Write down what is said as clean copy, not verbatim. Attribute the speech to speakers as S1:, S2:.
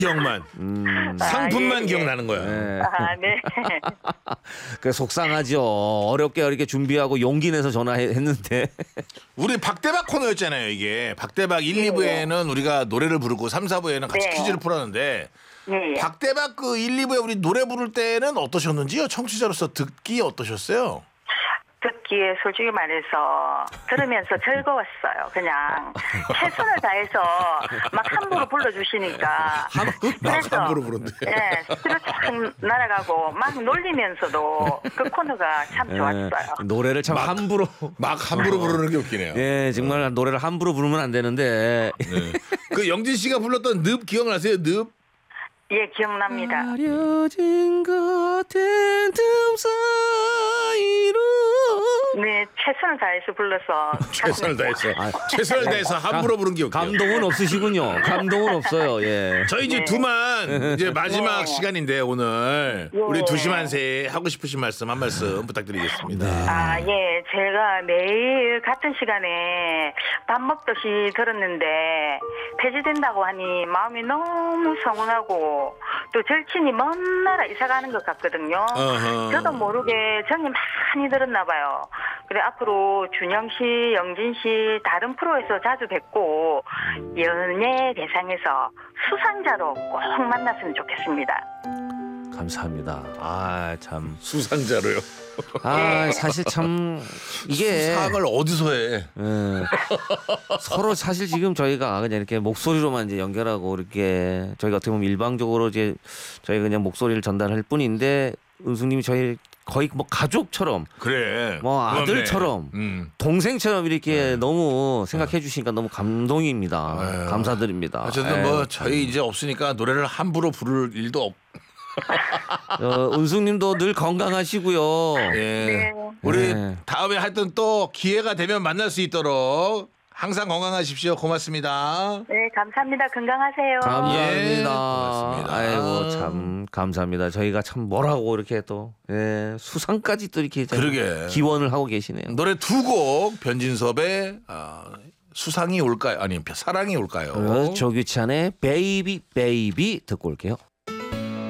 S1: 기억만 상품만
S2: 예, 예.
S1: 기억나는 거야.
S3: 네.
S2: 아, 네.
S3: 그 속상하죠. 어렵게 준비하고 용기 내서 전화했는데.
S1: 우리 박대박 코너였잖아요. 이게 박대박 1, 2부에는 우리가 노래를 부르고 3, 4부에는 같이
S2: 네.
S1: 퀴즈를 풀었는데
S2: 예, 예.
S1: 박대박 그 1, 2부에 우리 노래 부를 때는 어떠셨는지요? 청취자로서 듣기 어떠셨어요?
S2: 듣기에 솔직히 말해서 들으면서 즐거웠어요. 그냥 최선을 다해서 막 함부로 불러주시니까. 그래서
S1: 함부로 부른대.
S2: 예, 스트레스 쫙 날아가고 막 놀리면서도 그 코너가 참 좋았어요.
S3: 노래를 참 함부로.
S1: 막 함부로 부르는 게 웃기네요.
S3: 예, 정말 노래를 함부로 부르면 안 되는데.
S1: 네. 그 영진 씨가 불렀던 늪 기억나세요? 늪?
S2: 예, 기억납니다.
S3: 가려진 같은 틈 사이로.
S2: 네, 최선을 다해서 불러서
S1: 최선을 다해서. 최선을 다해서 함부로 부른 게 웃겨요.
S3: 감동은 없으시군요. 감동은 없어요. 예.
S1: 저희 이제
S2: 네.
S1: 두만 이제 마지막
S2: 네.
S1: 시간인데 오늘
S2: 네.
S1: 우리 두시만세 하고 싶으신 말씀 한 말씀 부탁드리겠습니다.
S2: 아, 예. 제가 매일 같은 시간에 밥 먹듯이 들었는데 폐지된다고 하니 마음이 너무 서운하고 또 절친이 먼 나라 이사 가는 것 같거든요.
S1: 어허.
S2: 저도 모르게 정이 많이 들었나 봐요. 그래 앞으로 준영 씨, 영진 씨 다른 프로에서 자주 뵙고 연예 대상에서 수상자로 꼭 만났으면 좋겠습니다.
S3: 감사합니다. 아, 참.
S1: 수상자로요.
S3: 아, 사실 참 이게
S1: 수상을 어디서 해?
S3: 예. 서로 사실 지금 저희가 그냥 이렇게 목소리로만 이제 연결하고 이렇게 저희가 어떻게 보면 일방적으로 이제 저희가 그냥 목소리를 전달할 뿐인데 은숙님이 저희 거의 뭐 가족처럼
S1: 그래.
S3: 뭐
S1: 고맙네.
S3: 아들처럼 동생처럼 이렇게 너무 생각해 주시니까 너무 감동입니다.
S1: 아유.
S3: 감사드립니다.
S1: 어쨌든
S3: 예.
S1: 뭐 저희 이제 없으니까 노래를 함부로 부를 일도 없.
S3: 은숙님도 늘 건강하시고요.
S1: 예.
S2: 네.
S1: 우리
S3: 네.
S1: 다음에 하여튼 또 기회가 되면 만날 수 있도록 항상 건강하십시오. 고맙습니다.
S2: 네, 감사합니다. 건강하세요.
S3: 감사합니다.
S1: 예, 고맙습니다.
S3: 아이고 참 감사합니다. 저희가 참 뭐라고 이렇게 또 수상까지 또 이렇게
S1: 그러게.
S3: 기원을 하고 계시네요.
S1: 노래 두 곡 변진섭의 수상이 올까요? 아니 사랑이 올까요?
S3: 조규찬의 베이비 베이비 듣고 올게요.